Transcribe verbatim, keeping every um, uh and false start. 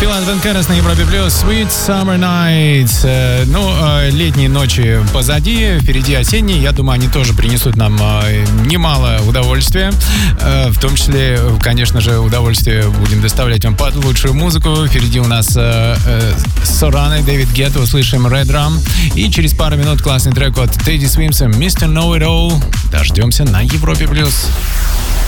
Филат Венкерес на Европе Плюс. Sweet Summer Nights. Ну, летние ночи позади, впереди осенние. Я думаю, они тоже принесут нам немало удовольствия. В том числе, конечно же, удовольствие будем доставлять вам под лучшую музыку. Впереди у нас Сорана, Дэвид Гетто, услышим Red Rum. И через пару минут классный трек от Тедди Свимса, мистер Know It All. Дождемся на Европе Плюс.